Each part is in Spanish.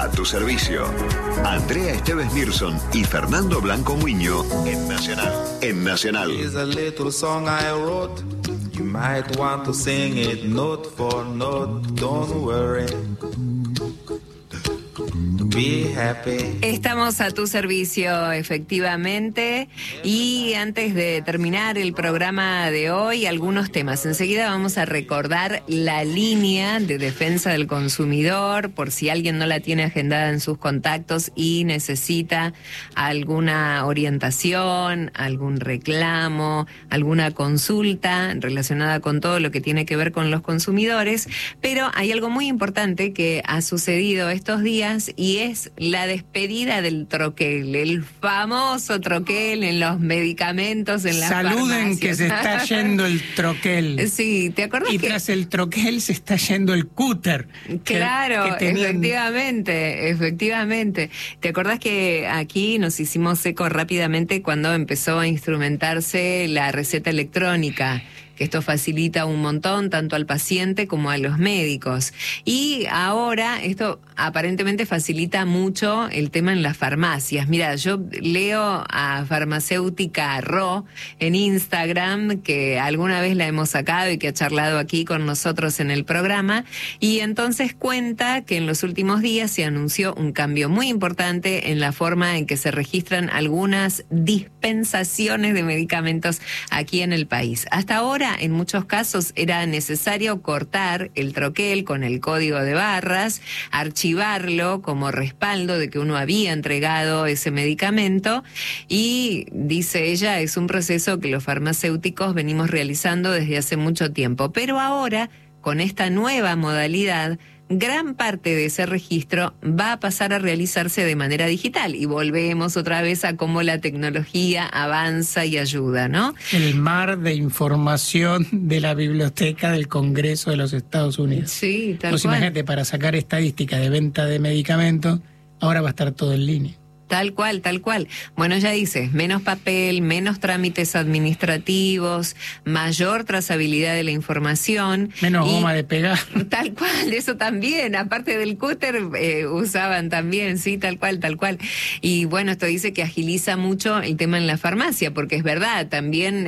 A tu servicio. Andrea Esteves Nilsson y Fernando Blanco Muiño en Nacional. En Nacional. Here's a little song I wrote. You might want to sing it note for note. Don't worry. Be happy. Estamos a tu servicio, efectivamente, y antes de terminar el programa de hoy, algunos temas. Enseguida vamos a recordar la línea de defensa del consumidor, por si alguien no la tiene agendada en sus contactos y necesita alguna orientación, algún reclamo, alguna consulta relacionada con todo lo que tiene que ver con los consumidores. Pero hay algo muy importante que ha sucedido estos días y es la despedida del troquel, el famoso troquel en los medicamentos, en las Saluden farmacias. que se está yendo el troquel. Sí, ¿te acuerdas? Y tras el troquel se está yendo el cúter. Claro, que tenían... efectivamente. ¿Te acordás que aquí nos hicimos eco rápidamente cuando empezó a instrumentarse la receta electrónica? Que esto facilita un montón tanto al paciente como a los médicos. Y ahora esto aparentemente facilita mucho el tema en las farmacias. Mira, yo leo a Farmacéutica Ro en Instagram, que alguna vez la hemos sacado y que ha charlado aquí con nosotros en el programa, y entonces cuenta que en los últimos días se anunció un cambio muy importante en la forma en que se registran algunas dispensaciones de medicamentos aquí en el país. Hasta ahora, en muchos casos, era necesario cortar el troquel con el código de barras, archivarlo como respaldo de que uno había entregado ese medicamento, y, dice ella, es un proceso que los farmacéuticos venimos realizando desde hace mucho tiempo. Pero ahora, con esta nueva modalidad, gran parte de ese registro va a pasar a realizarse de manera digital y volvemos otra vez a cómo la tecnología avanza y ayuda, ¿no? El mar de información de la Biblioteca del Congreso de los Estados Unidos. Sí, tal Pues cual. imagínate, para sacar estadística de venta de medicamentos, ahora va a estar todo en línea. Tal cual, tal cual. Bueno, ya dices, menos papel, menos trámites administrativos, mayor trazabilidad de la información. Menos goma de pegar. Tal cual, eso también, aparte del cúter, usaban también, sí, tal cual, tal cual. Y bueno, esto dice que agiliza mucho el tema en la farmacia, porque es verdad, también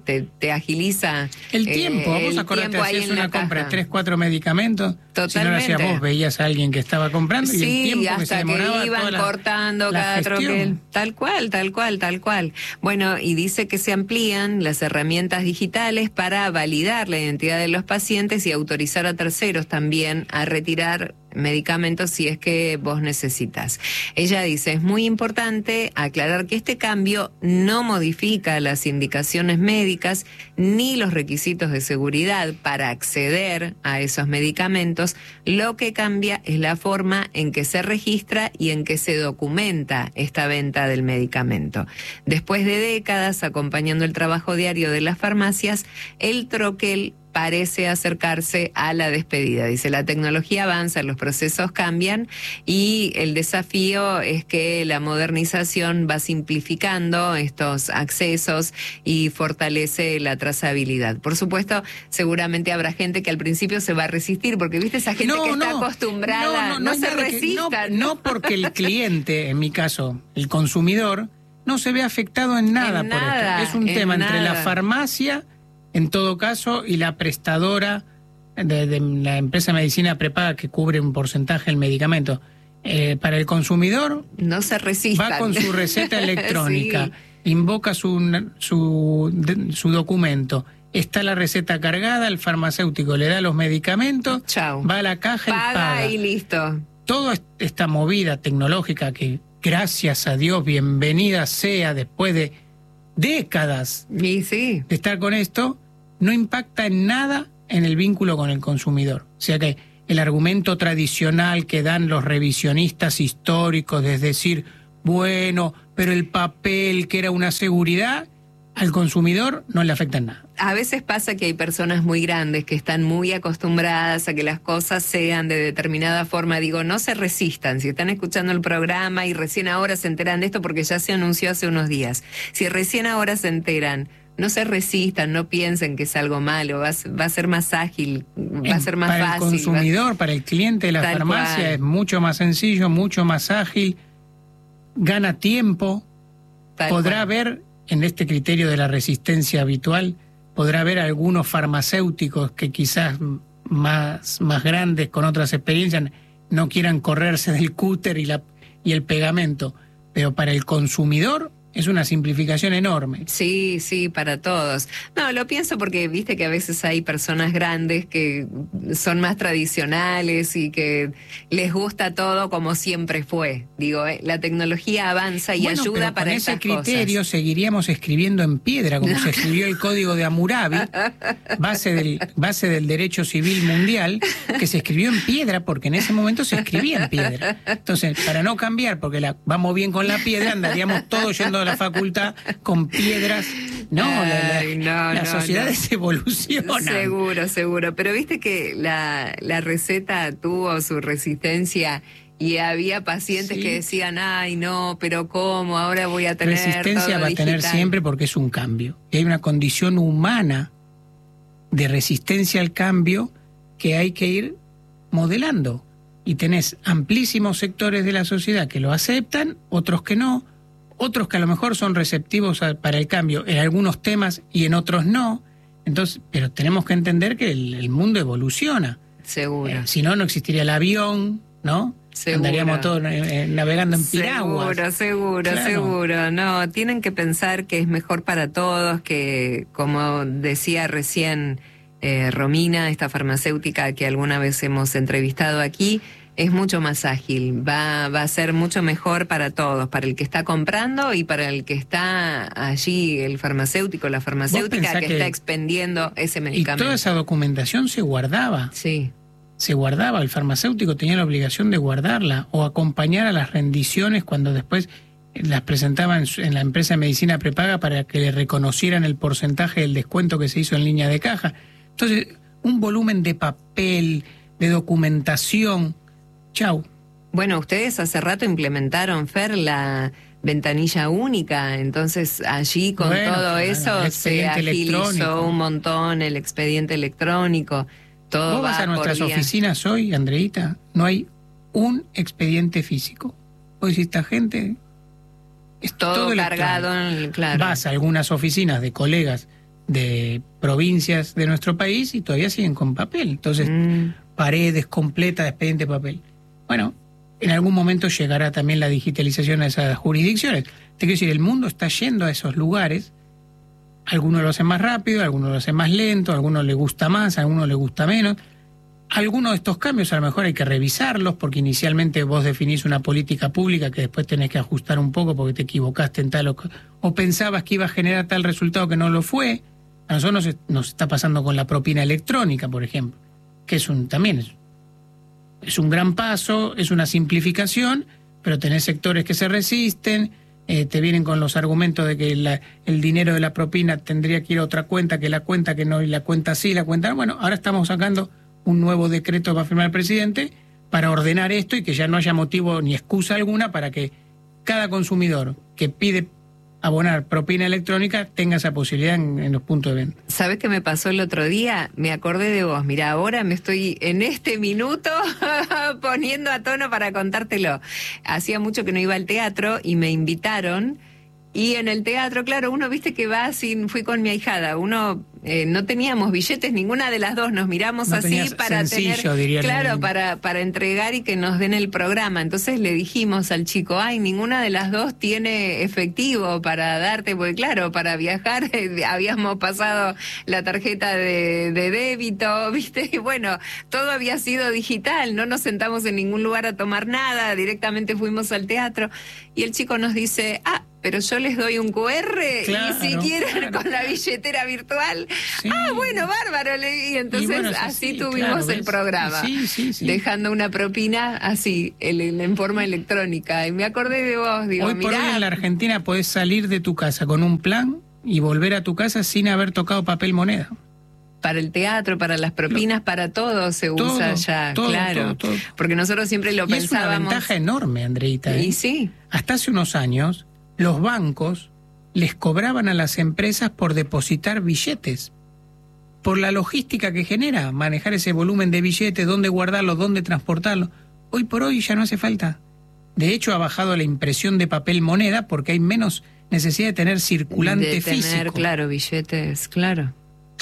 te agiliza El tiempo, vos acordate, hacías una compra de 3, 4 medicamentos. Totalmente. Si no lo hacías vos, veías a alguien que estaba comprando y el tiempo que se demoraba. Que iban cortando cada troquel. Tal cual, tal cual, tal cual. Bueno, y dice que se amplían las herramientas digitales para validar la identidad de los pacientes y autorizar a terceros también a retirar medicamentos si es que vos necesitas. Ella dice, es muy importante aclarar que este cambio no modifica las indicaciones médicas ni los requisitos de seguridad para acceder a esos medicamentos. Lo que cambia es la forma en que se registra y en que se documenta esta venta del medicamento. Después de décadas acompañando el trabajo diario de las farmacias, el troquel parece acercarse a la despedida. Dice, la tecnología avanza, los procesos cambian y el desafío es que la modernización va simplificando estos accesos y fortalece la trazabilidad. Por supuesto, seguramente habrá gente que al principio se va a resistir, porque viste esa gente que está acostumbrada, no se resistan. No, porque el cliente, en mi caso, el consumidor, no se ve afectado en nada por esto. Es un tema entre la farmacia, en todo caso, y la prestadora de la empresa de medicina prepaga que cubre un porcentaje del medicamento. Para el consumidor, no se resistan. Va con su receta electrónica, sí. Invoca su documento. Está la receta cargada, el farmacéutico le da los medicamentos, chau, va a la caja y paga. Y listo. Toda esta movida tecnológica que, gracias a Dios, bienvenida sea después de décadas de estar con esto, no impacta en nada en el vínculo con el consumidor. O sea que el argumento tradicional que dan los revisionistas históricos, es decir, bueno, pero el papel que era una seguridad, al consumidor no le afecta en nada. A veces pasa que hay personas muy grandes que están muy acostumbradas a que las cosas sean de determinada forma. Digo, no se resistan. Si están escuchando el programa y recién ahora se enteran de esto, porque ya se anunció hace unos días, si recién ahora se enteran, no se resistan, no piensen que es algo malo, va a ser más ágil, va a ser más para fácil. Para el consumidor, para el cliente de la farmacia es mucho más sencillo, mucho más ágil, gana tiempo, podrá ver en este criterio de la resistencia habitual, podrá ver algunos farmacéuticos que quizás más grandes con otras experiencias no quieran correrse del cúter y el pegamento, pero para el consumidor es una simplificación enorme. Sí, para todos. No, lo pienso porque viste que a veces hay personas grandes que son más tradicionales y que les gusta todo como siempre fue. Digo, la tecnología avanza y ayuda para estas cosas. Con ese criterio seguiríamos escribiendo en piedra, como se escribió el Código de Hammurabi, base del derecho civil mundial, que se escribió en piedra porque en ese momento se escribía en piedra. Entonces, para no cambiar, porque vamos bien con la piedra, andaríamos todos yendo a la facultad con piedras. Las sociedades evolucionan. Seguro. Pero viste que la receta tuvo su resistencia y había pacientes que decían, ay, no, pero ¿cómo? Ahora voy a tener resistencia todo va digital. A tener siempre porque es un cambio. Y hay una condición humana de resistencia al cambio que hay que ir modelando. Y tenés amplísimos sectores de la sociedad que lo aceptan, otros que no, otros que a lo mejor son receptivos para el cambio en algunos temas y en otros no. Entonces, pero tenemos que entender que el mundo evoluciona. Seguro. Si no, no existiría el avión, ¿no? Seguro. Andaríamos todos navegando en piraguas. Seguro. No, tienen que pensar que es mejor para todos, que como decía recién Romina, esta farmacéutica que alguna vez hemos entrevistado aquí, es mucho más ágil, va a ser mucho mejor para todos, para el que está comprando y para el que está allí, el farmacéutico, la farmacéutica que está expendiendo ese medicamento. Y toda esa documentación se guardaba. Sí. Se guardaba, el farmacéutico tenía la obligación de guardarla o acompañar a las rendiciones cuando después las presentaban en la empresa de medicina prepaga para que le reconocieran el porcentaje del descuento que se hizo en línea de caja. Entonces, un volumen de papel, de documentación. Chau. Bueno, ustedes hace rato implementaron, Fer, la ventanilla única, entonces allí con todo eso se agilizó un montón el expediente electrónico. Todo ¿Vos vas a nuestras oficinas hoy, Andreita? No hay un expediente físico. Hoy si esta gente es todo cargado, claro. Vas a algunas oficinas de colegas de provincias de nuestro país y todavía siguen con papel. Entonces, paredes completas de expediente de papel. Bueno, en algún momento llegará también la digitalización a esas jurisdicciones. Te quiero decir, el mundo está yendo a esos lugares. Algunos lo hacen más rápido, algunos lo hacen más lento, a algunos les gusta más, a algunos les gusta menos. Algunos de estos cambios a lo mejor hay que revisarlos porque inicialmente vos definís una política pública que después tenés que ajustar un poco porque te equivocaste en tal o pensabas que iba a generar tal resultado que no lo fue. A nosotros nos está pasando con la propina electrónica, por ejemplo, que también es un gran paso, es una simplificación, pero tenés sectores que se resisten, te vienen con los argumentos de que el dinero de la propina tendría que ir a otra cuenta, que la cuenta que no, y la cuenta sí, la cuenta no. Bueno, ahora estamos sacando un nuevo decreto para firmar el presidente para ordenar esto y que ya no haya motivo ni excusa alguna para que cada consumidor que pide abonar propina electrónica tenga esa posibilidad en los puntos de venta. ¿Sabes qué me pasó el otro día? Me acordé de vos. Mira, ahora me estoy en este minuto poniendo a tono para contártelo. Hacía mucho que no iba al teatro y me invitaron. Y en el teatro, claro, uno viste que va fui con mi ahijada, no teníamos billetes, ninguna de las dos, nos miramos así para tener, claro, para entregar y que nos den el programa. Entonces le dijimos al chico, ninguna de las dos tiene efectivo para darte, porque claro, para viajar habíamos pasado la tarjeta de débito, viste, y bueno, todo había sido digital, no nos sentamos en ningún lugar a tomar nada, directamente fuimos al teatro, y el chico nos dice, pero yo les doy un QR y si quieren con la billetera virtual. Sí. Bueno, bárbaro. Y entonces así tuvimos el programa. Sí. Dejando una propina así, en forma electrónica. Y me acordé de vos. Digo, hoy por hoy en la Argentina podés salir de tu casa con un plan y volver a tu casa sin haber tocado papel moneda. Para el teatro, para las propinas, para todo se usa ya, claro. Todo. Porque nosotros siempre lo pensábamos. Es una ventaja enorme, Andreita. Y sí. Hasta hace unos años, los bancos les cobraban a las empresas por depositar billetes, por la logística que genera manejar ese volumen de billetes, dónde guardarlo, dónde transportarlo. Hoy por hoy ya no hace falta. De hecho, ha bajado la impresión de papel moneda porque hay menos necesidad de tener circulante físico. Claro, billetes, claro.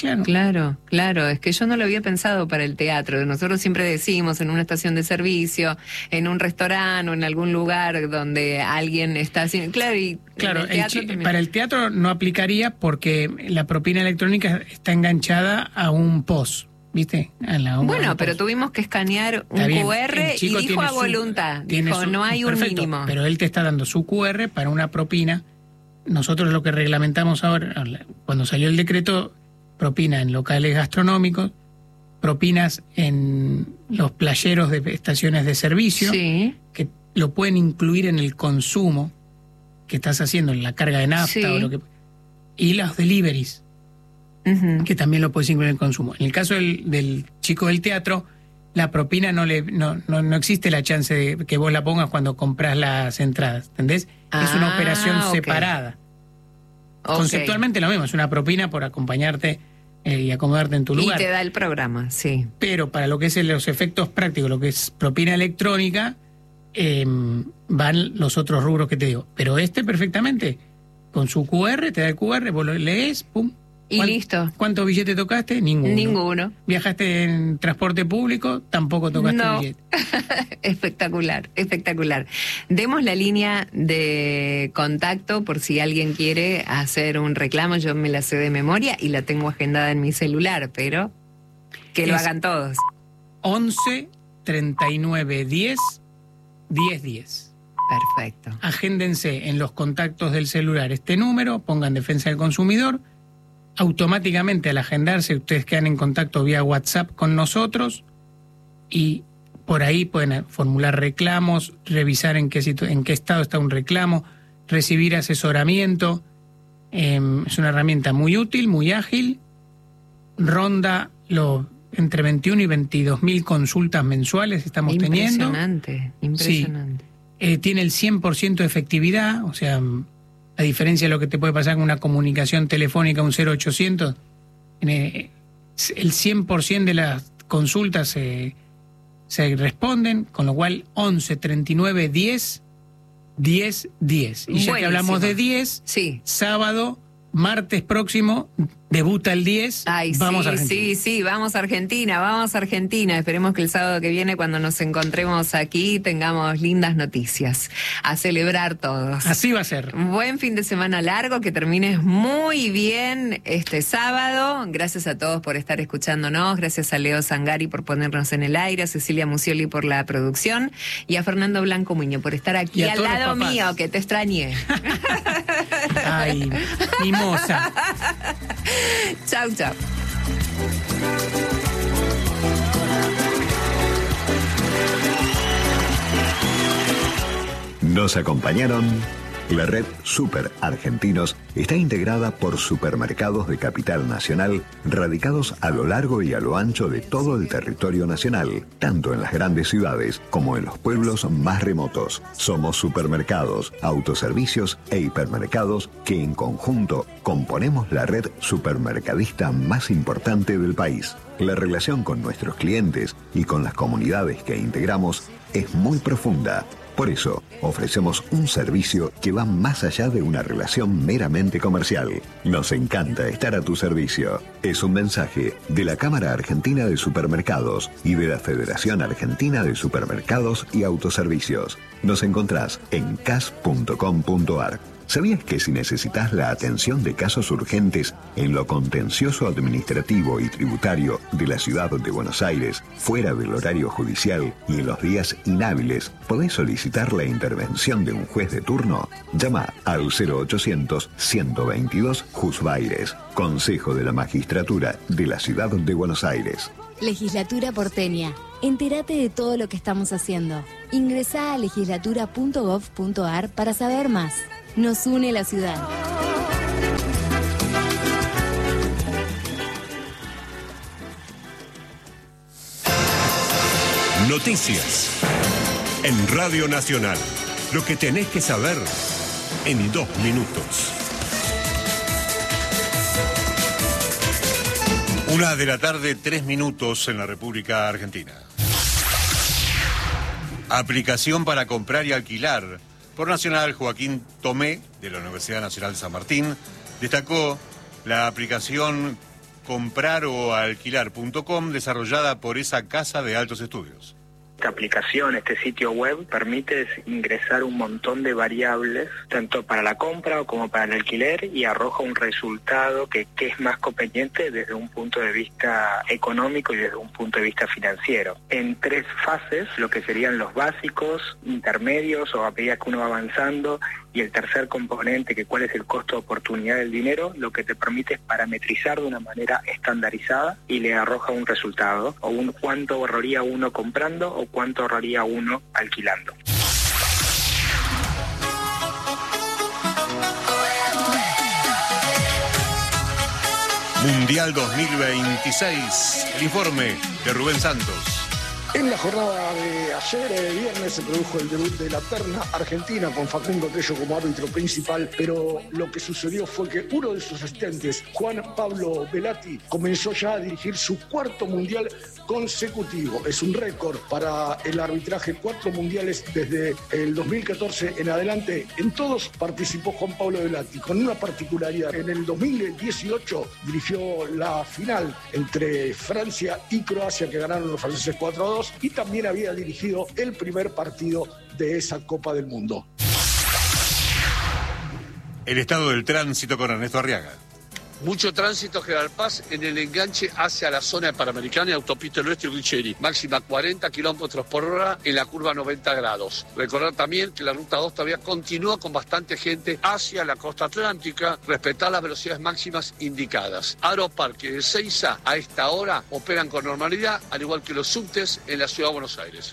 Claro, es que yo no lo había pensado para el teatro. Nosotros siempre decimos en una estación de servicio, en un restaurante o en algún lugar donde alguien está haciendo... Claro, para el teatro no aplicaría porque la propina electrónica está enganchada a un POS, ¿viste? Bueno, pero tuvimos que escanear un QR y dijo a voluntad, no hay un mínimo. Pero él te está dando su QR para una propina. Nosotros lo que reglamentamos ahora, cuando salió el decreto... propina en locales gastronómicos, propinas en los playeros de estaciones de servicio, que lo pueden incluir en el consumo que estás haciendo, en la carga de nafta o lo que, y los deliveries, que también lo puedes incluir en el consumo. En el caso del chico del teatro, la propina no existe la chance de que vos la pongas cuando compras las entradas, ¿entendés? Es una operación separada. Conceptualmente lo mismo, es una propina por acompañarte y acomodarte en tu lugar. Y te da el programa, sí. Pero para lo que es los efectos prácticos, lo que es propina electrónica, van los otros rubros que te digo. Pero perfectamente, con su QR, te da el QR, vos lo lees, pum. Y listo. ¿Cuántos billetes tocaste? Ninguno. ¿Viajaste en transporte público? Tampoco tocaste billete. Espectacular. Demos la línea de contacto por si alguien quiere hacer un reclamo. Yo me la sé de memoria y la tengo agendada en mi celular, pero que lo hagan todos. 11 39 10 10 10. Perfecto. Agéndense en los contactos del celular este número, pongan Defensa del Consumidor. Automáticamente al agendarse ustedes quedan en contacto vía WhatsApp con nosotros y por ahí pueden formular reclamos, revisar en qué estado está un reclamo, recibir asesoramiento. Es una herramienta muy útil, muy ágil, ronda entre 21 y 22 mil consultas mensuales estamos teniendo. Impresionante. Sí. Tiene el 100% de efectividad, o sea... A diferencia de lo que te puede pasar con una comunicación telefónica, un 0800, el 100% de las consultas se responden, con lo cual 11 39 10 10 10. Y ya Buenísimo. Que hablamos de 10, sábado, martes próximo, debuta el 10. Vamos a Argentina. Vamos a Argentina. Esperemos que el sábado que viene, cuando nos encontremos aquí, tengamos lindas noticias. A celebrar todos. Así va a ser. Buen fin de semana largo, que termines muy bien este sábado. Gracias a todos por estar escuchándonos. Gracias a Leo Zangari por ponernos en el aire, a Cecilia Musioli por la producción y a Fernando Blanco Muñoz por estar aquí al lado mío, que te extrañé. Ay, mimosa. Chau. Nos acompañaron. La red Super Argentinos está integrada por supermercados de capital nacional radicados a lo largo y a lo ancho de todo el territorio nacional, tanto en las grandes ciudades como en los pueblos más remotos. Somos supermercados, autoservicios e hipermercados que en conjunto componemos la red supermercadista más importante del país. La relación con nuestros clientes y con las comunidades que integramos es muy profunda. Por eso, ofrecemos un servicio que va más allá de una relación meramente comercial. Nos encanta estar a tu servicio. Es un mensaje de la Cámara Argentina de Supermercados y de la Federación Argentina de Supermercados y Autoservicios. Nos encontrás en cas.com.ar. ¿Sabías que si necesitas la atención de casos urgentes en lo contencioso administrativo y tributario de la ciudad de Buenos Aires, fuera del horario judicial y en los días inhábiles, podés solicitar la intervención de un juez de turno? Llama al 0800-122 Juzbaires, Consejo de la Magistratura de la ciudad de Buenos Aires. Legislatura porteña. Entérate de todo lo que estamos haciendo. Ingresá a legislatura.gov.ar para saber más. Nos une la ciudad. Noticias en Radio Nacional. Lo que tenés que saber en 2 minutos. 1:03 en la República Argentina. Aplicación para comprar y alquilar. Por Nacional, Joaquín Tomé, de la Universidad Nacional de San Martín, destacó la aplicación compraroalquilar.com desarrollada por esa casa de altos estudios. Esta aplicación, este sitio web, permite ingresar un montón de variables, tanto para la compra como para el alquiler, y arroja un resultado que es más conveniente desde un punto de vista económico y desde un punto de vista financiero. En 3 fases, lo que serían los básicos, intermedios o a medida que uno va avanzando, y el tercer componente, que cuál es el costo de oportunidad del dinero, lo que te permite es parametrizar de una manera estandarizada y le arroja un resultado, o cuánto ahorraría uno comprando o cuánto ahorraría uno alquilando. Mundial 2026. El informe de Rubén Santos. En la jornada de ayer, viernes, se produjo el debut de la terna argentina con Facundo Tello como árbitro principal, pero lo que sucedió fue que uno de sus asistentes, Juan Pablo Velati, comenzó ya a dirigir su 4º mundial consecutivo. Es un récord para el arbitraje, 4 mundiales desde el 2014 en adelante. En todos participó Juan Pablo Velati, con una particularidad. En el 2018 dirigió la final entre Francia y Croacia, que ganaron los franceses 4-2, y también había dirigido el primer partido de esa Copa del Mundo. El estado del tránsito con Ernesto Arriaga. Mucho tránsito General Paz en el enganche hacia la zona de Panamericana y Autopista del Oeste y Guicheri. Máxima 40 kilómetros por hora en la curva 90 grados. Recordar también que la Ruta 2 todavía continúa con bastante gente hacia la costa atlántica. Respetar las velocidades máximas indicadas. Aeroparque de Ezeiza a esta hora operan con normalidad, al igual que los subtes en la Ciudad de Buenos Aires.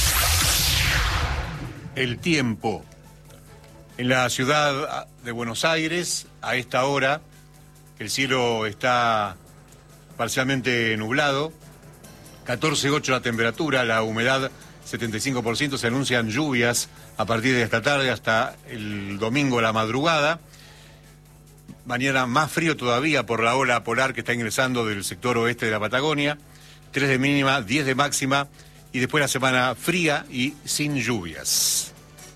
El tiempo. En la ciudad de Buenos Aires, a esta hora, el cielo está parcialmente nublado, 14,8 la temperatura, la humedad 75%, se anuncian lluvias a partir de esta tarde hasta el domingo a la madrugada. Mañana más frío todavía por la ola polar que está ingresando del sector oeste de la Patagonia, 3 de mínima, 10 de máxima, y después la semana fría y sin lluvias.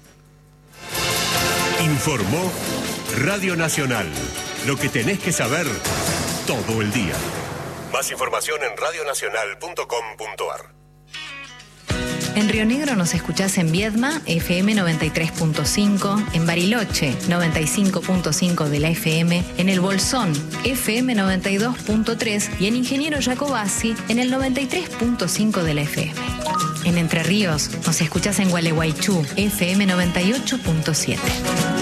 Informó Radio Nacional. Lo que tenés que saber todo el día. Más información en radionacional.com.ar. En Río Negro nos escuchás en Viedma, FM 93.5, en Bariloche, 95.5 de la FM, en El Bolsón, FM 92.3 y en Ingeniero Jacobasi, en el 93.5 de la FM. En Entre Ríos nos escuchás en Gualeguaychú, FM 98.7.